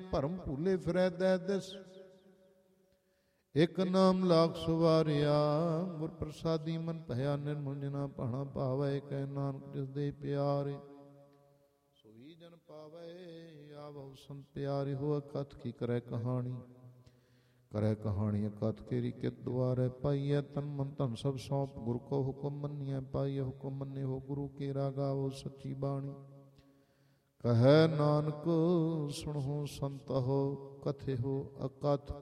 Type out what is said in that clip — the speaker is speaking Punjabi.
ਭਰਮ ਭੂਲੇ ਫਿਰੈ ਦੈ ਦਿਸ। ਇਕ ਨਾਮ ਲਾਖ ਸਵਾਰਿਆ ਗੁਰ ਪ੍ਰਸਾਦੀ ਮਨ ਭਇਆ ਨਿਰਮਲ। ਜਿਨਾ ਭਾਣਾ ਭਾਵੈ ਕਹਿ ਨਾਨਕ ਜਿਸ ਦੇ ਪਿਆਰੇ। ਸੋਈ ਜਨ ਪਾਵੈ ਆਵਹੁ ਸੰਤ ਪਿਆਰੇ। ਹੋ ਕਥ ਕੀ ਕਰੈ ਕਹਾਣੀ, ਕਰੈ ਕਹਾਣੀ ਅਕਥ ਕੇਰੀ ਕਿਤ ਦੁਆਰੈ। ਪਾਈਐ ਤਨ ਮਨ ਧਨ ਸਭ ਸੌਂਪ ਗੁਰ ਕੋ ਹੁਕਮ ਮੰਨੀਐ। ਪਾਈਐ ਹੁਕਮ ਮੰਨੇ ਹੋ ਗੁਰੂ ਕੇਰਾ ਗਾਵੋ ਸੱਚੀ ਬਾਣੀ। ਕਹੈ ਨਾਨਕ ਸੁਣਹੁ ਸੰਤਹੁ ਕਥਿਹੁ ਅਕਥ